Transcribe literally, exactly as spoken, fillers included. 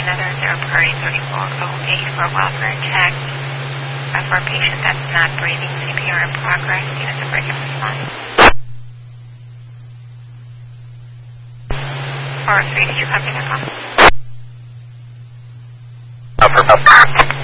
another zero priority thirty-four oh eight for welfare check uh, for a patient that's not breathing, C P R in progress, units of regular response. four oh three, did you copy that call? Affirmative.